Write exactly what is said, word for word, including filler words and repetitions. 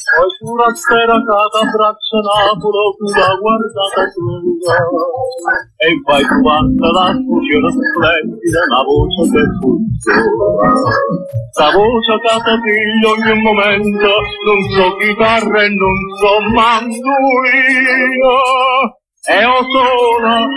poi sulla sferacata braccia Napoli la guardata sua e vai trovando la fusione splendida, la voce che funziona, la voce che ti piglia ogni momento, non so chitarra e non so mandolino, e ho sola